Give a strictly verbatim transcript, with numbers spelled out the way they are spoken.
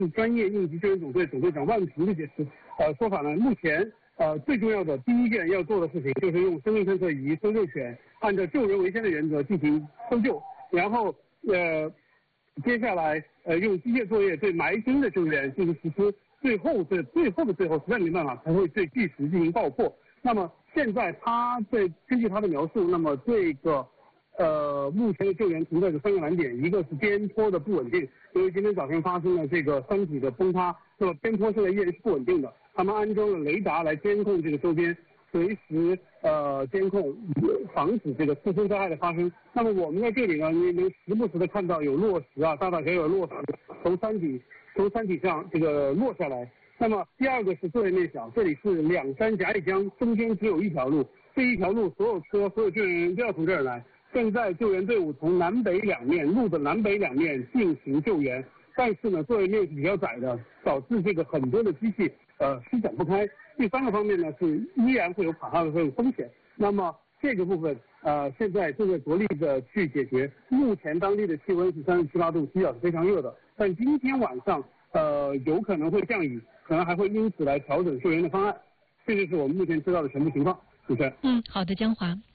是专业应急救援总队总队长万平的解释，呃说法呢，目前呃最重要的第一件要做的事情就是用生命探测仪、搜救犬，按照救人为先的原则进行搜救，然后呃接下来呃用机械作业对埋钉的救援进行实施，最后的最后的最后实在没办法才会对巨石进行爆破。那么现在他在根据他的描述，那么这个。呃，目前的救援存在着三个难点，一个是边坡的不稳定，因为今天早上发生了这个山体的崩塌，那么边坡现在依然是不稳定的。他们安装了雷达来监控这个周边，随时呃监控，防止这个次生灾害的发生。那么我们在这里呢，你能时不时的看到有落石啊，大大小小的落石从山体从山体上这个落下来。那么第二个是作业面小，这里是两山夹一江，中间只有一条路，这一条路所有车所有救援人都要从这儿来。现在救援队伍从南北两面路的南北两面进行救援，但是呢，作业面是比较窄的，导致这个很多的机器呃施展不开。第三个方面呢是依然会有卡号的这种风险。那么这个部分呃现在正在着力的去解决。目前当地的气温是三十七八度，基本是非常热的，但今天晚上呃有可能会降雨，可能还会因此来调整救援的方案。这就是我们目前知道的全部情况。主持人。 嗯，好的，江华。